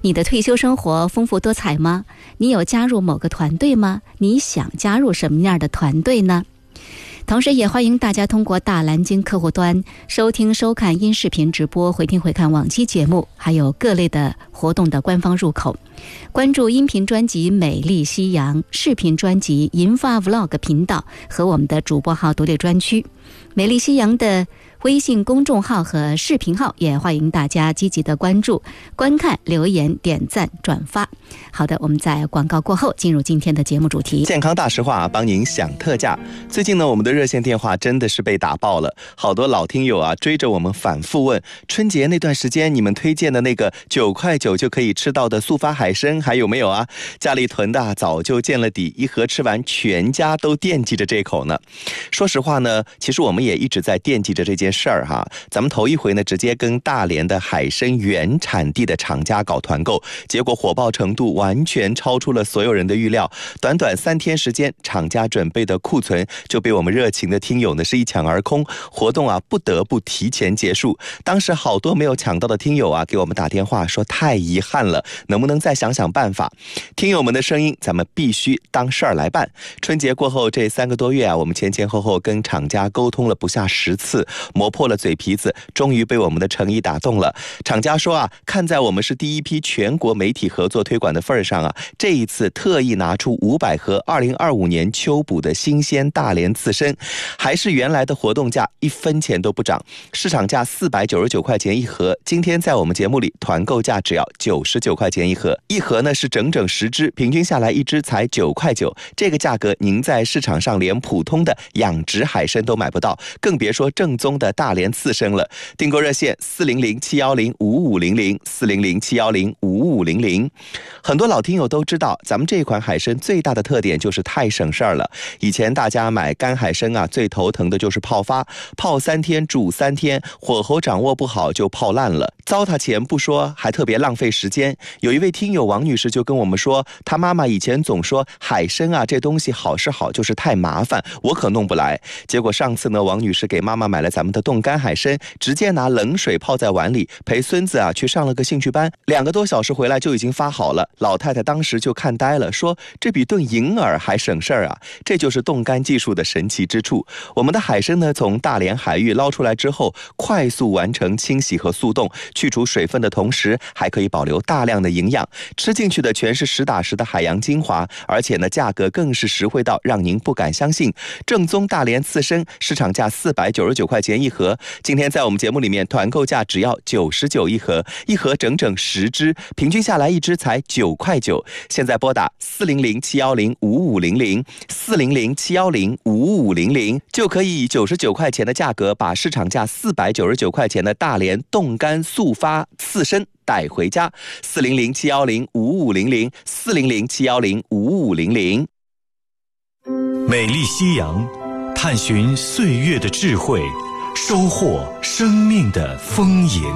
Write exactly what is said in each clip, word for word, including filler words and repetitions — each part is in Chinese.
你的退休生活丰富多彩吗？你有加入某个团队吗？你想加入什么样的团队呢？同时也欢迎大家通过大蓝鲸客户端收听收看音视频直播，回听回看往期节目，还有各类的活动的官方入口。关注音频专辑美丽夕阳，视频专辑银发 Vlog 频道和我们的主播号独立专区。美丽夕阳的微信公众号和视频号也欢迎大家积极的关注、观看、留言、点赞、转发。好的，我们在广告过后进入今天的节目主题。 健康大实话，帮您享特价。最近呢，我们的热线电话真的是被打爆了，好多老听友啊追着我们反复问，春节那段时间你们推荐的那个九块九就可以吃到的速发海参还有没有啊？家里囤的早就见了底，一盒吃完全家都惦记着这口呢。说实话呢，其实我们也一直在惦记着这件事儿哈。咱们头一回呢，直接跟大连的海参原产地的厂家搞团购，结果火爆程度完全超出了所有人的预料。短短三天时间，厂家准备的库存就被我们热情的听友呢是一抢而空，活动啊不得不提前结束。当时好多没有抢到的听友啊给我们打电话说太遗憾了，能不能再想想办法？听友们的声音咱们必须当事儿来办。春节过后这三个多月啊，我们前前后后跟厂家沟通了不下十次，磨破了嘴皮子，终于被我们的诚意打动了。厂家说啊，看在我们是第一批全国媒体合作推广的份上啊，这一次特意拿出五百盒二零二五年秋捕的新鲜大连刺参，还是原来的活动价，一分钱都不涨，市场价四百九十九块钱一盒，今天在我们节目里团购价只要九十九块钱一盒，一盒呢是整整十只，平均下来一只才九块九，这个价格您在市场上连普通的养殖海参都买不到，更别说正宗的大连刺参了。订购热线四零零七幺零五五零零四零零七幺零五五零零。很多老听友都知道，咱们这款海参最大的特点就是太省事儿了。以前大家买干海参啊，最头疼的就是泡发，泡三天煮三天，火候掌握不好就泡烂了，糟蹋钱不说，还特别浪费时间。有一位听友王女士就跟我们说，她妈妈以前总说海参啊这东西好是好，就是太麻烦，我可弄不来。结果上次呢，王女士给妈妈买了咱们的冻干海参，直接拿冷水泡在碗里，陪孙子啊去上了个兴趣班，两个多小时回来就已经发好了。老太太当时就看呆了，说这比炖银耳还省事儿啊！这就是冻干技术的神奇之处。我们的海参呢，从大连海域捞出来之后，快速完成清洗和速冻，去除水分的同时，还可以保留大量的营养，吃进去的全是实打实的海洋精华，而且呢，价格更是实惠到让您不敢相信。正宗大连刺参，市场价四百九十九块钱一盒，今天在我们节目里面团购价只要九十九一盒，一盒整整十只，平均下来一只才九块九。现在拨打四零零七幺零五五零零四零零七幺零五五零零，就可以以九十九块钱的价格把市场价四百九十九块钱的大连冻干速发刺参带回家。四零零七幺零五五零零四零零七幺零五五零零。 美丽夕阳，探寻岁月的智慧，收获生命的丰盈。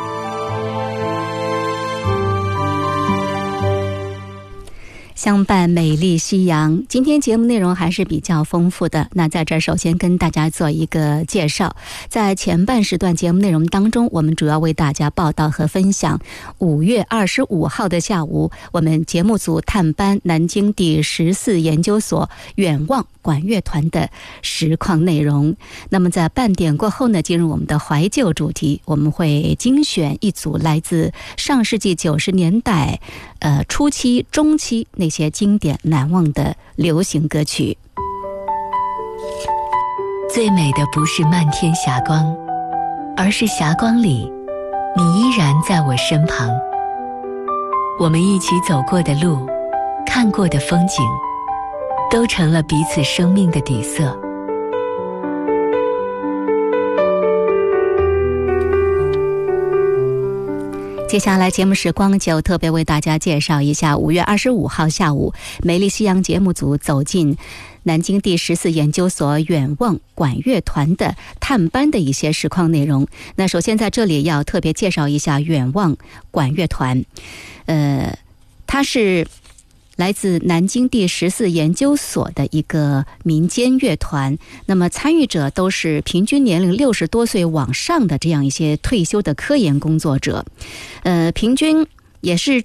相伴美丽夕阳，今天节目内容还是比较丰富的。那在这儿首先跟大家做一个介绍，在前半时段节目内容当中，我们主要为大家报道和分享五月二十五号的下午，我们节目组探班南京第十四研究所远望管乐团的实况内容。那么在半点过后呢，进入我们的怀旧主题，我们会精选一组来自上世纪九十年代呃初期中期那些经典难忘的流行歌曲。 最美的不是漫天霞光，而是霞光里你依然在我身旁。我们一起走过的路，看过的风景，都成了彼此生命的底色。 接下来节目时光就特别为大家介绍一下五月二十五号下午美丽夕阳节目组走进南京第十四研究所远望管乐团的探班的一些实况内容。那首先在这里要特别介绍一下远望管乐团，呃，它是来自南京第十四研究所的一个民间乐团，那么参与者都是平均年龄六十多岁往上的这样一些退休的科研工作者，呃，平均也是